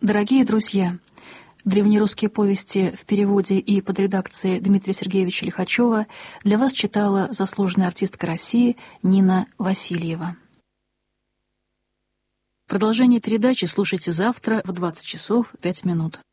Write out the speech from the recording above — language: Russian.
Дорогие друзья, древнерусские повести в переводе и под редакцией Дмитрия Сергеевича Лихачева для вас читала заслуженная артистка России Нина Васильева. Продолжение передачи слушайте завтра в 20 часов 5 минут.